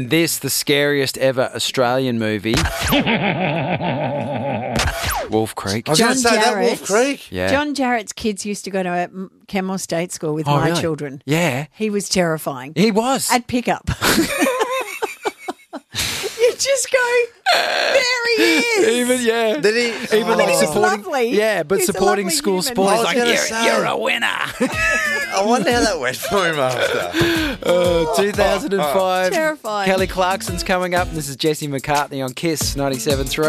This, the scariest ever Australian movie. Wolf Creek. I was going to John say that Jarrett. Wolf Creek. Yeah. John Jarrett's kids used to go to Canmore State School with my really? children. Yeah. He was terrifying. He was. At pickup. You just go, there he is. Even, yeah. Did he? Even like He's supporting. lovely. Yeah, but He's a supporting lovely school human. sport. I He's was like, gonna you're, say. you're a winner. I wonder how that went for him after. 2005. Terrifying. Kelly Clarkson's coming up. And this is Jesse McCartney on KISS 97.3.